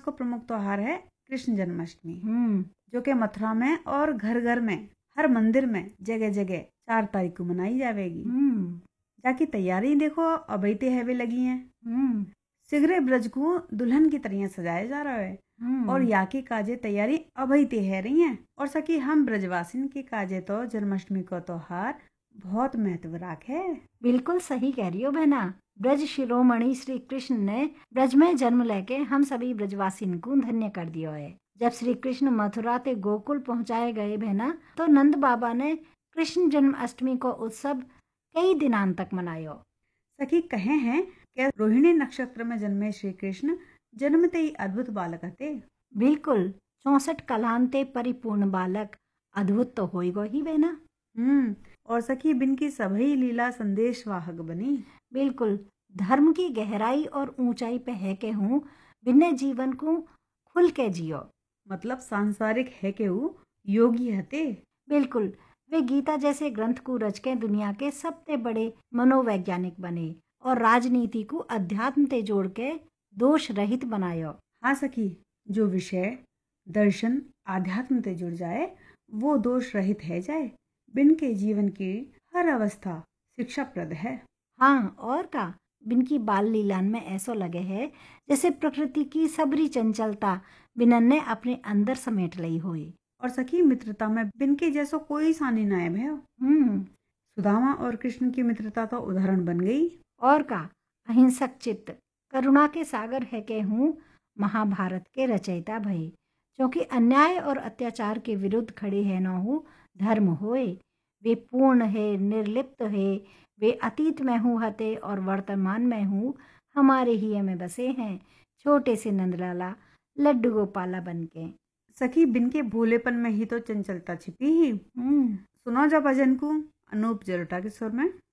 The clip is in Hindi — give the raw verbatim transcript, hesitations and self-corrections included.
को प्रमुख त्योहार है कृष्ण जन्माष्टमी, हम्म जो कि मथुरा में और घर घर में हर मंदिर में जगह जगह चार तारीख को मनाई जाएगी। हम्म जाकी तैयारी देखो अभी ते हैवे लगी हैं। हम्म सिगरे ब्रज को दुल्हन की तरह सजाया जा रहा है हम्म और या की काजे तैयारी अभी ते है रही हैं। और सकी हम ब्रजवासिन की काजे तो जन्माष्टमी का त्योहार बहुत महत्व राख है। बिल्कुल सही कह रही हो बहना। ब्रज शिरोमणि श्री कृष्ण ने ब्रज में जन्म लेके हम सभी ब्रजवासिन को धन्य कर दियो है। जब श्री कृष्ण मथुरा ते गोकुल पहुंचाए गए बहना, तो नंद बाबा ने कृष्ण जन्माष्टमी को उत्सव कई दिनां तक मनायो। सखी कहे हैं कि रोहिणी नक्षत्र में जन्मे श्री कृष्ण जन्मते ही अद्भुत बालक थे। बिल्कुल, चौसठ कलांते परिपूर्ण बालक अद्भुत तो होएगो ही बहना। हम्म और सखी बिन की सभी लीला संदेश वाहक बनी। बिल्कुल, धर्म की गहराई और ऊंचाई पे है के हूँ बिन्ने जीवन को खुल के जियो। मतलब सांसारिक है के वो योगी हते। बिल्कुल, वे गीता जैसे ग्रंथ को रच के दुनिया के सबसे बड़े मनोवैज्ञानिक बने और राजनीति को अध्यात्म ते जोड़ के दोष रहित बनायो। हाँ सखी, जो विषय दर्शन आध्यात्म से जुड़ जाए वो दोष रहित है जाए। बिन के जीवन की हर अवस्था शिक्षाप्रद है। हाँ और का, बिन की बाल लीलान में ऐसा लगे है जैसे प्रकृति की सबरी चंचलता बिनन ने अपने अंदर समेट ली हुई। और सखी मित्रता में बिन के जैसो कोई सानी नायब है। हम्म सुदामा और कृष्ण की मित्रता तो उदाहरण बन गई। और का, अहिंसक चित्त करुणा के सागर है के हूँ महाभारत के रचयिता भई, क्योंकि अन्याय और अत्याचार के विरुद्ध खड़े है न हो धर्म होए। वे पूर्ण है, निर्लिप्त है, वे अतीत में हूँ हते और वर्तमान में हूँ हमारे ही में बसे हैं, छोटे से नंदलाला लड्डू गोपाला बन के। सखी बिन के भोलेपन में ही तो चंचलता छिपी ही। हम्म सुनो जा भजन को अनूप जलोटा के सुर में।